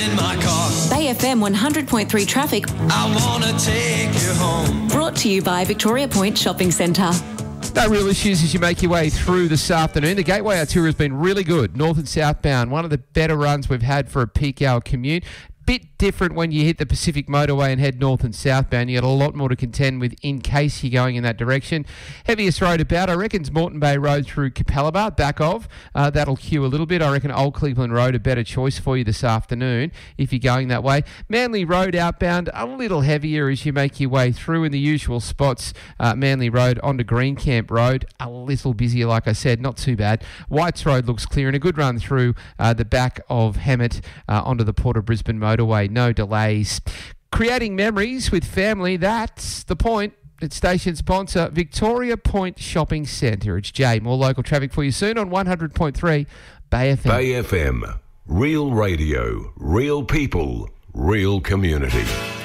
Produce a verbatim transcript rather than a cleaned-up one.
In my car. Bay F M one hundred point three traffic. I want to take you home. Brought to you by Victoria Point Shopping Centre. No real issues as you make your way through this afternoon. The Gateway Artura has been really good, north and southbound. One of the better runs we've had for a peak hour commute. Bit different when you hit the Pacific Motorway and head north and southbound. You got a lot more to contend with in case you're going in that direction. Heaviest road about, I reckon, is Moreton Bay Road through Capalaba, back of. Uh, that'll queue a little bit. I reckon Old Cleveland Road a better choice for you this afternoon if you're going that way. Manly Road outbound, a little heavier as you make your way through in the usual spots. Uh, Manly Road onto Greencamp Road, a little busier, like I said, not too bad. Whites Road looks clear and a good run through uh, the back of Hammett uh, onto the Port of Brisbane Motorway. No delays. Creating memories with family, that's the point. It's station sponsor, Victoria Point Shopping Centre. It's Jay. More local traffic for you soon on one hundred point three Bay F M. Bay F M. Real radio, real people, real community.